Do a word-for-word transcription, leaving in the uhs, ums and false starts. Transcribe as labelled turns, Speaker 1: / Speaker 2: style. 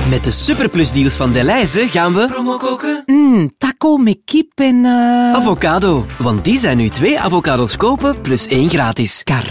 Speaker 1: Met de superplusdeals van Delhaize gaan we
Speaker 2: promo koken.
Speaker 3: Mm, taco met kip en... Uh...
Speaker 1: avocado. Want die zijn nu twee avocados kopen plus één gratis.